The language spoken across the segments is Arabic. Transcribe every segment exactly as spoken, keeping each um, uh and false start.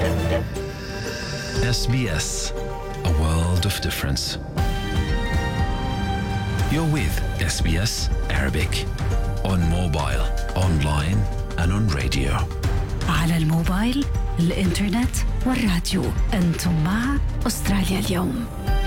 إس بي إس, a world of difference. You're with إس بي إس Arabic on mobile, online and on radio. على الموبايل، الإنترنت والراديو. أنتم مع أستراليا اليوم.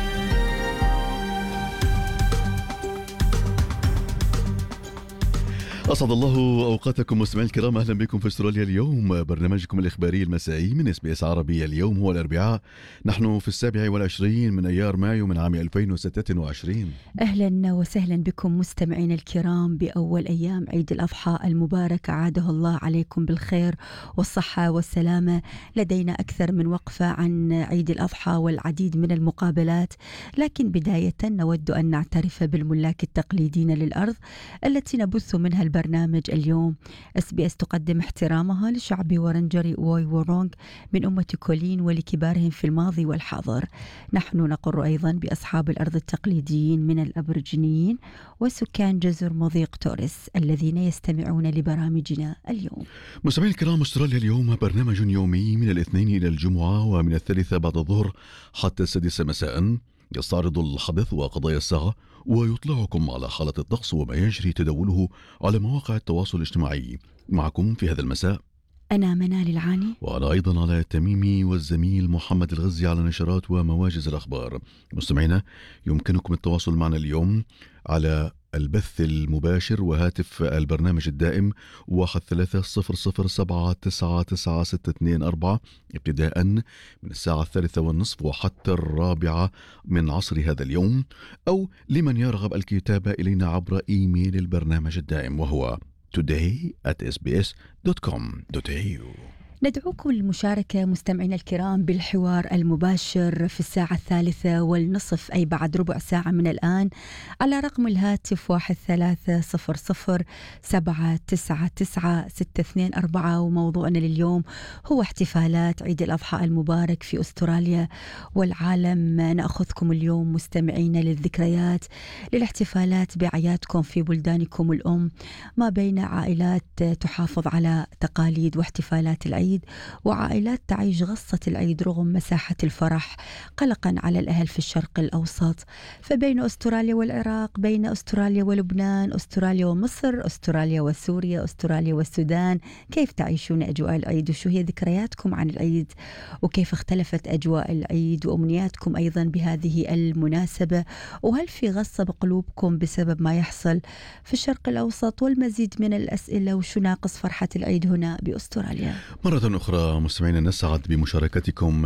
أسعد الله أوقاتكم مستمعين الكرام، أهلا بكم في أستراليا اليوم، برنامجكم الإخباري المسائي من إس بي إس عربي. اليوم هو الأربعاء، نحن في السابع والعشرين من أيار مايو من عام ألفين وستة وعشرين. أهلا وسهلا بكم مستمعين الكرام بأول أيام عيد الأضحى المبارك، عاده الله عليكم بالخير والصحة والسلامة. لدينا أكثر من وقفة عن عيد الأضحى والعديد من المقابلات، لكن بداية نود أن نعترف بالملاك التقليديين للأرض التي نبث منها البرنامج اليوم. إس بي إس تقدم احترامها لشعب ورنجري ووي وورونغ من أمة كولين ولكبارهم في الماضي والحاضر. نحن نقر أيضا بأصحاب الأرض التقليديين من الأبرجينيين وسكان جزر مضيق توريس الذين يستمعون لبرامجنا اليوم. مستمعين الكرام، أستراليا اليوم برنامج يومي من الاثنين إلى الجمعة ومن الثالثة بعد الظهر حتى السادسة مساء، يستعرض الحدث وقضايا الساعة ويطلعكم على حالة الطقس وما يجري تداوله على مواقع التواصل الاجتماعي. معكم في هذا المساء أنا منال العاني، وأنا أيضا على التميمي، والزميل محمد الغزي على نشرات ومواجز الأخبار. مستمعينا، يمكنكم التواصل معنا اليوم على البث المباشر وهاتف البرنامج الدائم واحد ثلاثة صفر صفر سبعة تسعة تسعة ستة اثنين أربعة ابتداء من الساعة الثالثة والنصف وحتى الرابعة من عصر هذا اليوم، أو لمن يرغب الكتابة إلينا عبر إيميل البرنامج الدائم وهو today at s b s dot com dot a u. ندعوكم للمشاركة مستمعينا الكرام بالحوار المباشر في الساعة الثالثة والنصف، أي بعد ربع ساعة من الآن، على رقم الهاتف واحد ثلاثة صفر صفر سبعة تسعة تسعة ستة اثنين أربعة. وموضوعنا لليوم هو احتفالات عيد الأضحى المبارك في أستراليا والعالم. نأخذكم اليوم مستمعينا للذكريات للاحتفالات بأعيادكم في بلدانكم الأم، ما بين عائلات تحافظ على تقاليد واحتفالات العيد وعائلات تعيش غصة العيد رغم مساحة الفرح، قلقا على الأهل في الشرق الأوسط. فبين أستراليا والعراق، بين أستراليا ولبنان، أستراليا ومصر، أستراليا وسوريا، أستراليا والسودان، كيف تعيشون أجواء العيد وشو هي ذكرياتكم عن العيد وكيف اختلفت أجواء العيد وأمنياتكم أيضا بهذه المناسبة، وهل في غصة بقلوبكم بسبب ما يحصل في الشرق الأوسط، والمزيد من الأسئلة وشو ناقص فرحة العيد هنا بأستراليا. مرة أخرى مستمعينا، نسعد بمشاركتكم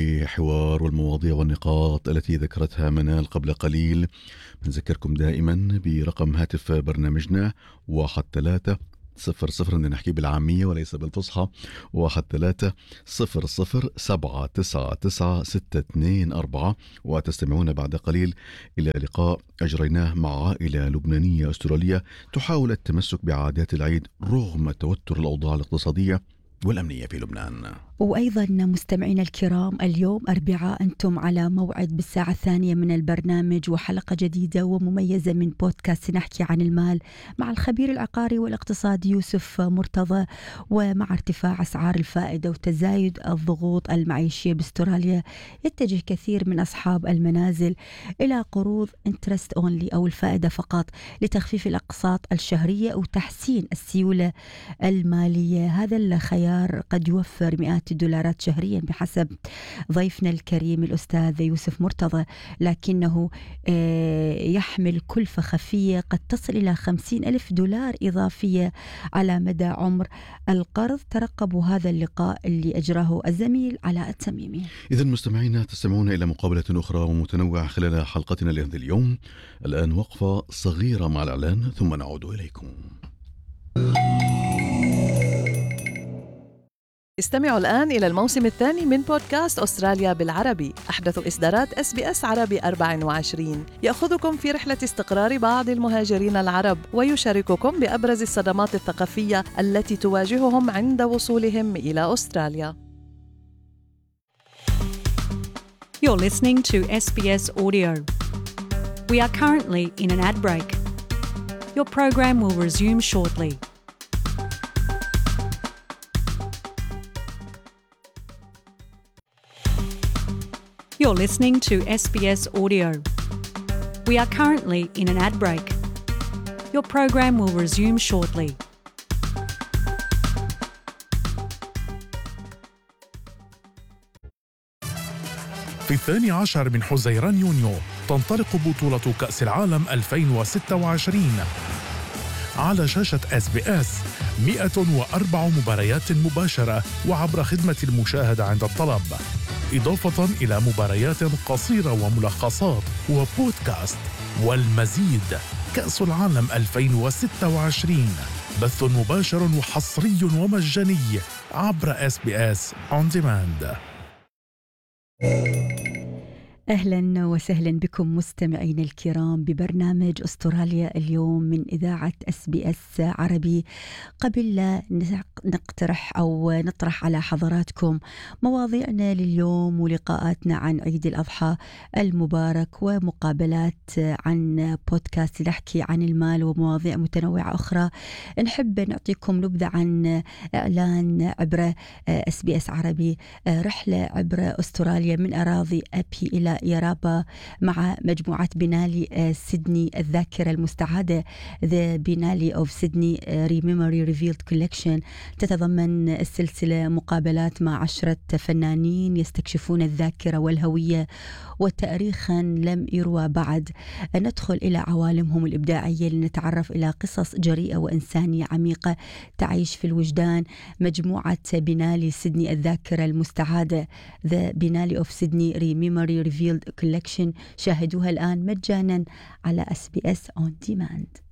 بحوار والمواضيع والنقاط التي ذكرتها منال قبل قليل. نذكركم دائما برقم هاتف برنامجنا واحد ثلاثة صفر صفر، نحكي بالعامية وليس بالفصحى، واحد ثلاثة صفر صفر سبعة تسعة تسعة ستة اثنين أربعة. وتستمعون بعد قليل إلى لقاء أجريناه مع عائلة لبنانية أسترالية تحاول التمسك بعادات العيد رغم توتر الأوضاع الاقتصادية والأمنية في لبنان. وأيضا مستمعينا الكرام، اليوم أربعاء أنتم على موعد بالساعة الثانية من البرنامج وحلقة جديدة ومميزة من بودكاست نحكي عن المال مع الخبير العقاري والاقتصادي يوسف مرتضى. ومع ارتفاع أسعار الفائدة وتزايد الضغوط المعيشية باستراليا، يتجه كثير من أصحاب المنازل إلى قروض انترست أونلي أو الفائدة فقط لتخفيف الأقساط الشهرية وتحسين السيولة المالية. هذا الخيار قد يوفر مئات الدولارات شهريا بحسب ضيفنا الكريم الأستاذ يوسف مرتضى، لكنه يحمل كلفة خفية قد تصل إلى خمسين ألف دولار إضافية على مدى عمر القرض. ترقبوا هذا اللقاء اللي أجراه الزميل علاء التميمي. إذن مستمعينا، تستمعون إلى مقابلة أخرى ومتنوعة خلال حلقتنا لهذا اليوم. الآن وقفة صغيرة مع الإعلان ثم نعود إليكم. استمعوا الآن إلى الموسم الثاني من بودكاست أستراليا بالعربي، أحدث إصدارات إس بي إس عربي أربعة وعشرين، يأخذكم في رحلة استقرار بعض المهاجرين العرب ويشارككم بأبرز الصدمات الثقافية التي تواجههم عند وصولهم إلى أستراليا. You're listening to إس بي إس Audio. We are currently in an ad break. Your program will resume shortly. You're listening to S B S Audio. We are currently in an ad break. Your program will resume shortly. في الثاني عشر من حزيران يونيو تنطلق بطولة كأس العالم ألفين وستة وعشرين على شاشة إس بي إس. مئة وأربع مباريات مباشرة وعبر خدمة المشاهدة عند الطلب، إضافة إلى مباريات قصيرة وملخصات وبودكاست والمزيد. كأس العالم ألفين وستة وعشرين بث مباشر وحصري ومجاني عبر إس بي إس On Demand. أهلا وسهلا بكم مستمعين الكرام ببرنامج أستراليا اليوم من إذاعة إس بي إس عربي. قبل لا نقترح أو نطرح على حضراتكم مواضيعنا لليوم ولقاءاتنا عن عيد الأضحى المبارك ومقابلات عن بودكاست نحكي عن المال ومواضيع متنوعة أخرى، نحب نعطيكم نبذة عن إعلان عبر إس بي إس عربي رحلة عبر أستراليا من أراضي أبي إلى يارابا مع مجموعة بينالي سيدني الذاكرة المستعادة The Biennale of Sydney Re-Memory Revealed Collection. تتضمن السلسلة مقابلات مع عشرة فنانين يستكشفون الذاكرة والهوية وتاريخا لم يروى بعد. ندخل إلى عوالمهم الإبداعية لنتعرف إلى قصص جريئة وإنسانية عميقة تعيش في الوجدان. مجموعة بينالي سيدني الذاكرة المستعادة The Biennale of Sydney Re-Memory Revealed Collection شاهدوها الآن مجانا على إس بي إس On Demand.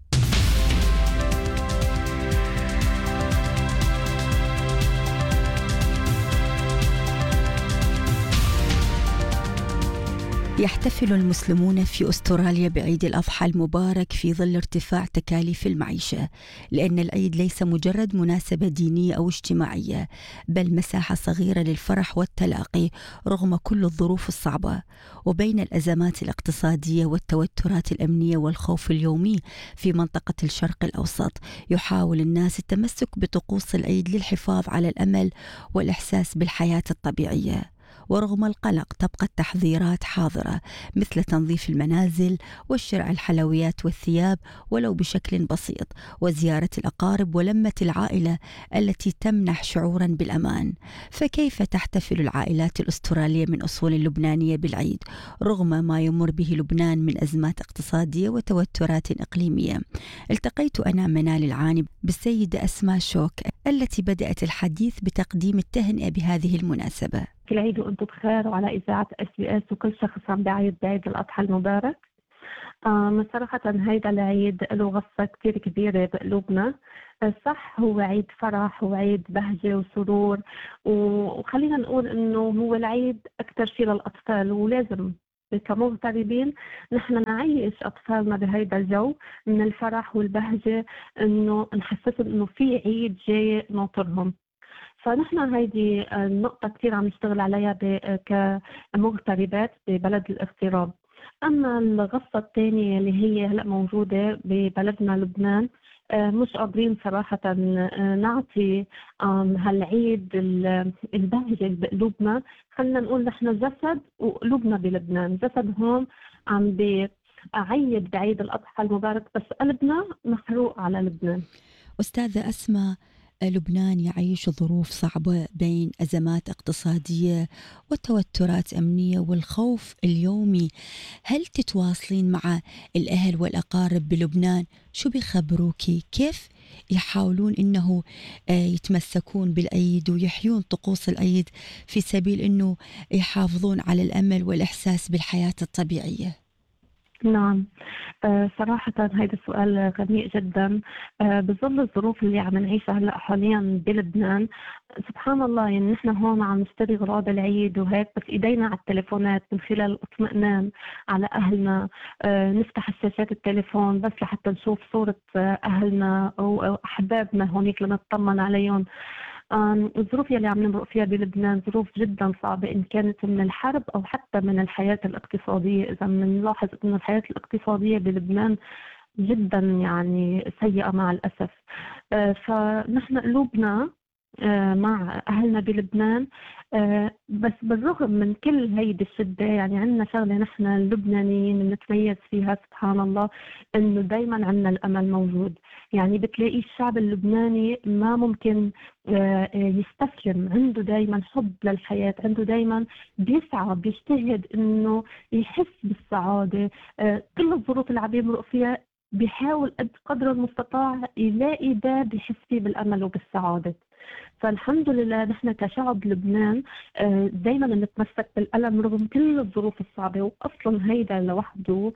يحتفل المسلمون في أستراليا بعيد الأضحى المبارك في ظل ارتفاع تكاليف المعيشة، لأن العيد ليس مجرد مناسبة دينية أو اجتماعية، بل مساحة صغيرة للفرح والتلاقي رغم كل الظروف الصعبة. وبين الأزمات الاقتصادية والتوترات الأمنية والخوف اليومي في منطقة الشرق الأوسط، يحاول الناس التمسك بطقوس العيد للحفاظ على الأمل والإحساس بالحياة الطبيعية. ورغم القلق تبقى التحذيرات حاضرة، مثل تنظيف المنازل وشراء الحلويات والثياب ولو بشكل بسيط، وزيارة الأقارب ولمة العائلة التي تمنح شعورا بالأمان. فكيف تحتفل العائلات الأسترالية من أصول لبنانية بالعيد رغم ما يمر به لبنان من أزمات اقتصادية وتوترات إقليمية؟ التقيت أنا منال العاني بالسيدة أسماء شوك التي بدأت الحديث بتقديم التهنئة بهذه المناسبة. كل عيد وانتم بخير وعلى إذاعة إس بي إس وكل شخص عم بعيد بعيد الأضحى المبارك. آه صراحة هيدا العيد له غصة كتير كبيرة بقلوبنا. صح هو عيد فرح وعيد بهجة وسرور، وخلينا نقول إنه هو العيد أكتر شيء للأطفال، ولازم كمغتربين نحن نعيش أطفالنا بهيدا الجو من الفرح والبهجة، إنه نحسسهم إنه في عيد جاي ناطرهم. فنحن هيدي النقطة كتير عم نشتغل عليها كمغتربات ببلد الاغتراب. أما الغصة الثانية اللي هي هلأ موجودة ببلدنا لبنان، مش قادرين صراحة نعطي هالعيد البهجة بقلوبنا. خلينا نقول نحن جسد وقلوبنا بلبنان، جسد هون عم بيعيد بعيد الأضحى المبارك، بس قلبنا محروق على لبنان. أستاذة أسماء، لبنان يعيش ظروف صعبة بين أزمات اقتصادية وتوترات أمنية والخوف اليومي. هل تتواصلين مع الأهل والأقارب بلبنان؟ شو بيخبروكي؟ كيف يحاولون إنه يتمسكون بالعيد ويحيون طقوس العيد في سبيل إنه يحافظون على الأمل والإحساس بالحياة الطبيعية؟ نعم، آه صراحة هيدا السؤال غني جدا. آه بظل الظروف اللي عم نعيشها هلا حاليا بلبنان، سبحان الله، يعني نحن هون عم نشتري غراض العيد وهيك، بس ايدينا على التليفونات من خلال الاطمئنان على اهلنا. آه نفتح الشاشات التليفون بس لحتى نشوف صورة آه اهلنا او احبابنا هونيك لنطمن عليهم. الظروف اللي عم نمرق فيها بلبنان ظروف جدا صعبة، إن كانت من الحرب أو حتى من الحياة الاقتصادية. إذا بنلاحظ إن الحياة الاقتصادية بلبنان جدا يعني سيئة مع الأسف. فنحن قلوبنا مع أهلنا بلبنان. بس بالرغم من كل هيدي الشدة يعني عندنا شغلة نحن اللبنانيين نتميز فيها سبحان الله، إنه دايما عندنا الأمل موجود. يعني بتلاقي الشعب اللبناني ما ممكن يستسلم، عنده دايما حب للحياة، عنده دايما بيسعى بيجتهد إنه يحس بالسعادة. كل الظروف اللي عم يمرق فيها بيحاول قدر المستطاع يلاقي باب يحس فيه بالأمل وبالسعادة. فالحمد لله نحن كشعب لبنان دايما نتمسك بالألم رغم كل الظروف الصعبة. وأصلا هيدا لوحده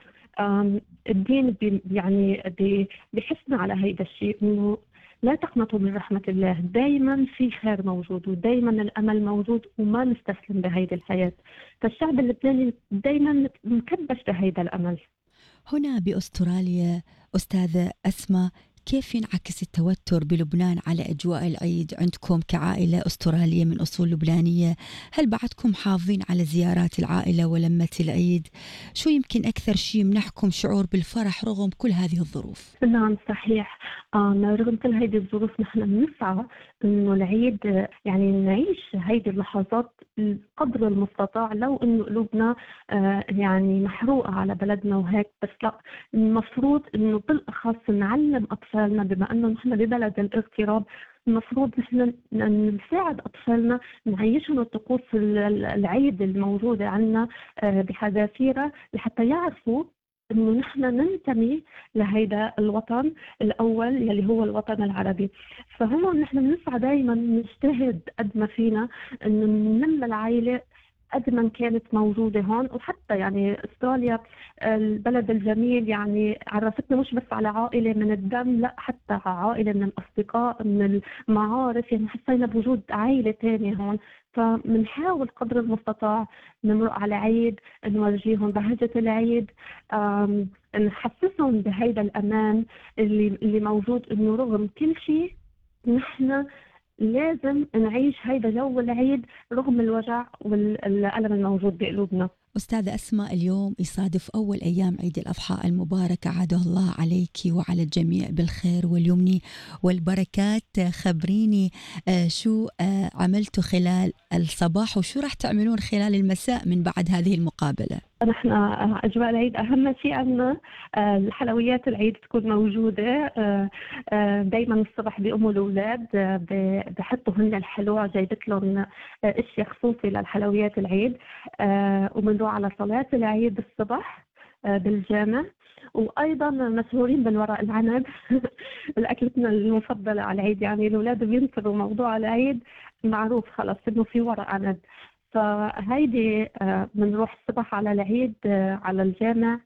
الدين بي يعني بي بيحسنا على هيدا الشيء، إنه لا تقنطوا من رحمة الله، دايما في خير موجود ودايما الأمل موجود وما نستسلم بهيدي الحياة. فالشعب اللبناني دايما مكبش بهيدا الأمل. هنا بأستراليا أستاذة أسماء، كيف ينعكس التوتر بلبنان على أجواء العيد عندكم كعائلة أسترالية من أصول لبنانية؟ هل بعدكم حافظين على زيارات العائلة ولمة العيد؟ شو يمكن أكثر شيء يمنحكم شعور بالفرح رغم كل هذه الظروف؟ نعم صحيح، آه رغم كل هذه الظروف نحن بنسعى إنه العيد يعني نعيش هذه اللحظات قدر المستطاع، لو إنه قلوبنا آه يعني محروقة على بلدنا وهيك، بس لا، المفروض إنه بالأخص نعلم أطفالنا بما إنه نحن ببلد الاغتراب، المفروض نحن نساعد أطفالنا نعيشهم الطقوس العيد الموجودة عنا بحذافيرها لحتى يعرفوا إنه نحن ننتمي لهيدا الوطن الأول يلي هو الوطن العربي. فهم نحن بنسعى دايما نجتهد قد ما فينا إنه ننمي العائلة قد ما كانت موجودة هون. وحتى يعني أستراليا البلد الجميل يعني عرفتنا مش بس على عائلة من الدم، لا حتى عائلة من الأصدقاء من المعارف، يعني حسينا بوجود عائلة تانية هون. فمنحاول قدر المستطاع نمرق على عيد نورجيهم بهجة العيد، نحسسهم بهيدا الأمان اللي, اللي موجود، إنه رغم كل شيء نحن لازم نعيش هيدا جو العيد رغم الوجع والألم الموجود بقلوبنا. أستاذة أسماء، اليوم يصادف أول أيام عيد الأضحى المبارك، عاد الله عليك وعلى الجميع بالخير واليمن والبركات. خبريني شو عملتوا خلال الصباح وشو راح تعملون خلال المساء من بعد هذه المقابلة؟ نحن أجواء العيد أهم شيء عندنا الحلويات العيد تكون موجودة دايما. الصبح بيقوموا الأولاد بحطوا هن الحلوى، جايبت لهم اشياء خصوصي للحلويات العيد، وبنروح على صلاة العيد الصبح بالجامع. وأيضا مشهورين بالورق العنب الأكلتنا المفضلة على العيد، يعني الأولاد بينطروا موضوع العيد معروف خلاص إنه في ورق عنب. فهيدي بنروح الصبح على العيد على الجامع،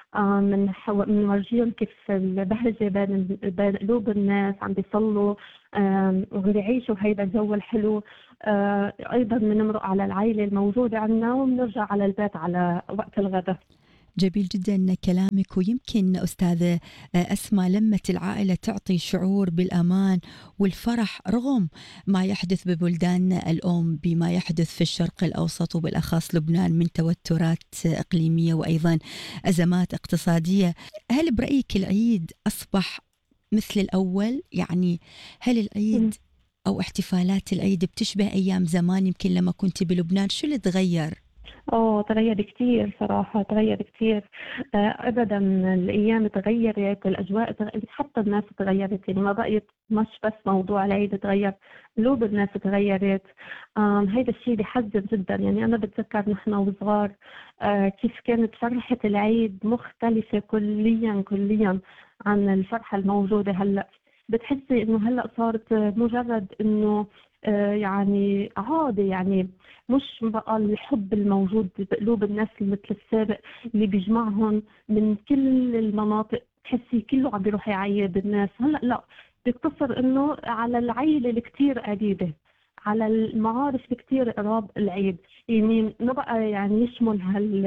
بنورجيهم كيف البهجة بين بين قلوب الناس عم بيصلوا وعم بيعيشوا هيدا الجو الحلو. أيضا بنمرق على العائلة الموجودة عنا وبنرجع على البيت على وقت الغداء. جميل جدا كلامك. ويمكن أستاذة أسماء لمة العائلة تعطي شعور بالأمان والفرح رغم ما يحدث ببلداننا الأم بما يحدث في الشرق الأوسط وبالأخص لبنان من توترات إقليمية وأيضا أزمات اقتصادية. هل برأيك العيد أصبح مثل الأول؟ يعني هل العيد أو احتفالات العيد بتشبه أيام زمان يمكن لما كنت بلبنان؟ شو اللي تغير؟ أوه تغير كتير صراحة، تغير كتير. آه أبدا الأيام تغيرت، الأجواء تغيرت، حتى الناس تغيرت. يعني ما بقيت مش بس موضوع العيد تغير، قلوب الناس تغيرت. آه هيدا الشيء بيحزن جدا. يعني أنا بتذكر نحن وصغار آه كيف كانت فرحة العيد مختلفة كليا كليا عن الفرحة الموجودة هلأ. بتحسي إنه هلأ صارت مجرد إنه آه يعني عادة، يعني مش بقى الحب الموجود بقلوب الناس مثل السابق اللي بيجمعهم من كل المناطق، تحسي كله عم بيروح يعيد الناس. هلأ لا، بيقتصر إنه على العيلة الكتير قريبة، على المعارف الكتير قراب العيد. يعني ما بقى يعني يشمل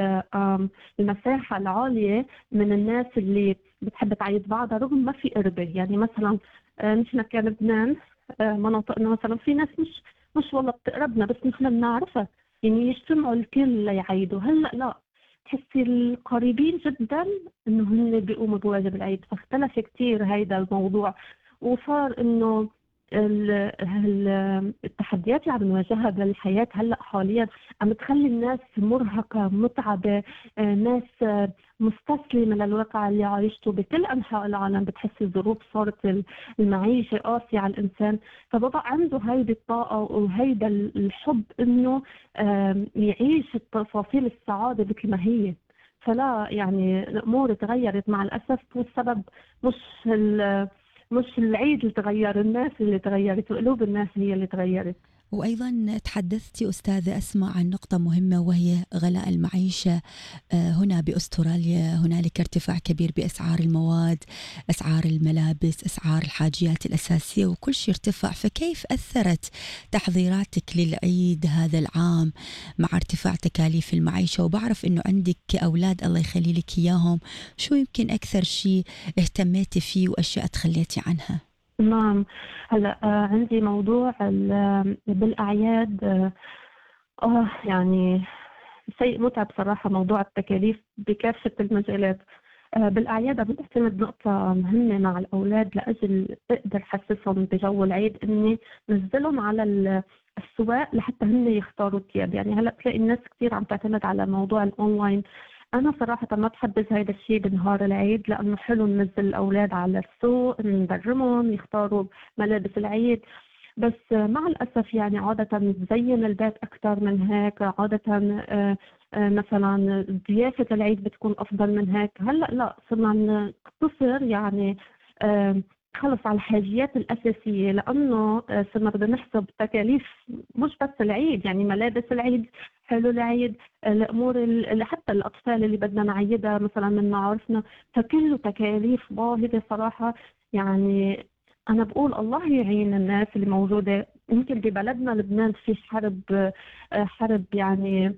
هالمساحة العالية من الناس اللي بتحب تعيد بعضها رغم ما في قربة. يعني مثلا نحن كلبنان مناطقنا مثلا في ناس مش مش والله بتقربنا بس نحن بنعرفها، يعني يجتمعوا الكل ليعيدوا. هلا لا، تحسي القريبين جدا انه هن بيقوموا بواجب العيد. فاختلف كتير هيدا الموضوع، وصار انه التحديات اللي عم نواجهها بالحياة هلأ حاليا عم تخلي الناس مرهقة متعبة، ناس مستسلمة للواقع اللي عايشته بكل أنحاء العالم. بتحسي الظروف صارت المعيشة قاسية على الإنسان، فبقى عنده هيدي الطاقة وهيدا الحب إنه يعيش تفاصيل السعادة مثل ما هي. فلا يعني الأمور تغيرت مع الأسف، والسبب مش مش العيد اللي تغير، الناس اللي تغيرت وقلوب الناس هي اللي تغيرت. وأيضا تحدثتي أستاذة أسماء عن نقطة مهمة وهي غلاء المعيشة. هنا بأستراليا هنالك ارتفاع كبير بأسعار المواد، أسعار الملابس، أسعار الحاجيات الأساسية، وكل شيء ارتفع. فكيف أثرت تحضيراتك للعيد هذا العام مع ارتفاع تكاليف المعيشة؟ وبعرف أنه عندك أولاد الله يخلي لك إياهم، شو يمكن أكثر شيء اهتميتي فيه وأشياء تخليتي عنها؟ نعم، هلا آه عندي موضوع بالأعياد آه, آه يعني شيء متعب صراحة، موضوع التكاليف بكافة المجالات. آه بالأعياد عم بعتمد نقطة مهمة مع الأولاد لأجل أقدر حسسهم بجو العيد، إني نزلهم على السواق لحتى هم يختاروا الثياب. يعني هلا تلاقي الناس كتير عم تعتمد على موضوع الأونلاين. أنا صراحة ما بحبذ هيدا الشيء بنهار العيد، لأنه حلو ننزل الأولاد على السوق ندرمهم يختاروا ملابس العيد، بس مع الأسف يعني عادة نزين البيت أكثر من هيك. عادة آه آه مثلا ضيافة العيد بتكون أفضل من هيك. هلأ لا، صرنا نقتصر يعني آه خلص على الحاجيات الأساسية، لأنه صرنا بدنا نحسب تكاليف مش بس العيد، يعني ملابس العيد، حلو العيد، الأمور اللي حتى الأطفال اللي بدنا نعيدها مثلا من معارفنا، فكله تكاليف باهظة صراحة. يعني أنا بقول الله يعين الناس اللي موجودة. يمكن ببلدنا لبنان في حرب حرب يعني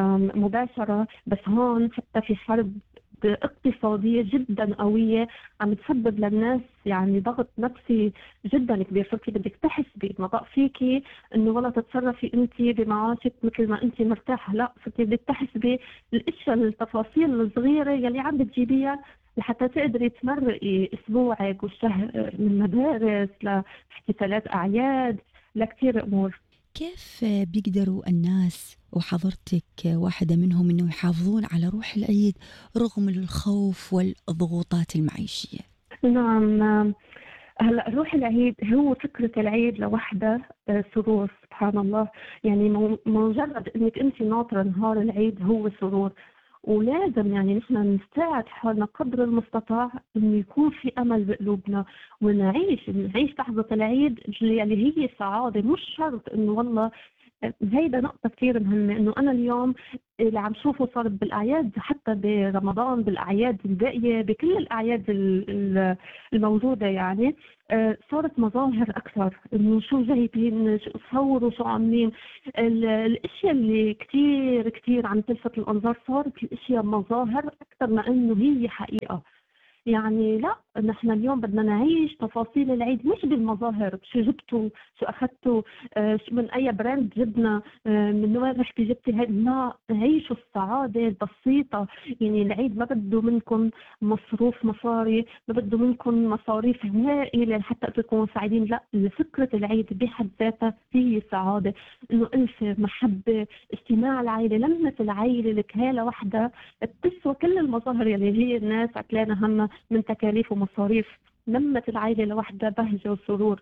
مباشرة، بس هون حتى في حرب اقتصادية جدا قوية عم تسبب للناس يعني ضغط نفسي جدا كبير. فكي بدك تحسبي، ما بقى فيكي انه ولا تتصرفي انت بمعاشك مثل ما انت مرتاحة، لا، فكي بدك تحسبي الاشياء التفاصيل الصغيرة يلي عم بتجيبيها لحتى تقدري تمرقي اسبوعك والشهر، من مدارس لاحتفالات اعياد لكثير امور. كيف بيقدروا الناس وحضرتك واحدة منهم إنه يحافظون على روح العيد رغم الخوف والضغوطات المعيشية؟ نعم، هلا روح العيد هو فكرة العيد لوحدة سرور، سبحان الله. يعني مجرد إنك أنت ناطرة نهار العيد هو سرور، ولازم يعني نحن نساعد حالنا قدر المستطاع إنه يكون في أمل بقلوبنا ونعيش نعيش لحظة العيد اللي هي سعادة. مش شرط إنه والله هيدا نقطة كثير مهمة، إنه أنا اليوم اللي عم شوفه صار بالأعياد، حتى برمضان، بالأعياد الباقية، بكل الأعياد الموجودة، يعني صارت مظاهر أكثر، إنه شو جايبين، شو صوروا، شو عاملين. الأشياء اللي كثير كثير عم تلفت الأنظار صارت الأشياء مظاهر أكثر ما إنه هي حقيقة. يعني لا، نحن اليوم بدنا نعيش تفاصيل العيد مش بالمظاهر، شو جبتوا، شو أخذتوا، آه من أي براند جبنا، آه من وين رحتي جبتي هاي. لا، عيشوا السعادة البسيطة. يعني العيد ما بده منكم مصروف مصاري، ما بده منكم مصاريف هائلة حتى تكونوا سعيدين. لا، فكرة العيد بحد ذاتها هي سعادة، إنه ألفة، محبة، اجتماع العائلة، لمة العائلة، الكهالة واحدة بتسوى كل المظاهر اللي هي الناس عتلانا همها من تكاليف ومصاريف. لمة العائلة لوحدة بهجة وسرور.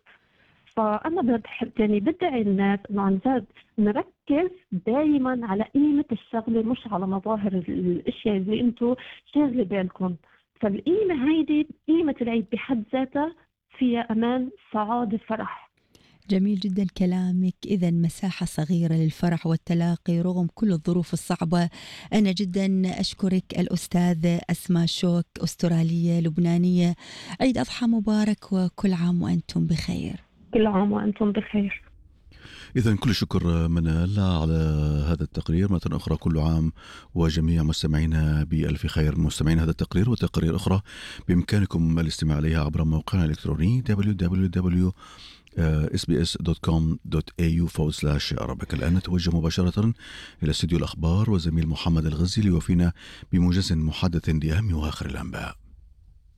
فأنا بحب يعني بدعي الناس إنه عن جد نركز دايما على قيمة الشغلة، مش على مظاهر الأشياء اللي أنتوا شاغلة بالكم. فالقيمة هيدي، قيمة العيد بحد ذاتها فيها أمان، سعادة، فرح. جميل جدا كلامك. إذا مساحة صغيرة للفرح والتلاقي رغم كل الظروف الصعبة. أنا جدا أشكرك الأستاذة أسماء شوك، أسترالية لبنانية. عيد أضحى مبارك وكل عام وأنتم بخير. كل عام وأنتم بخير. إذن كل شكر منال على هذا التقرير. مرة أخرى كل عام وجميع مستمعينا بألف خير. مستمعين هذا التقرير وتقارير أخرى بإمكانكم الاستماع إليها عبر موقعنا الإلكتروني دبليو دبليو دبليو دوت إس بي إس دوت كوم دوت إيه يو فورورد سلاش عربيك. الآن نتوجه مباشرة إلى استديو الأخبار وزميل محمد الغزي ليوفينا بموجز محدث لأهم وآخر الأنباء.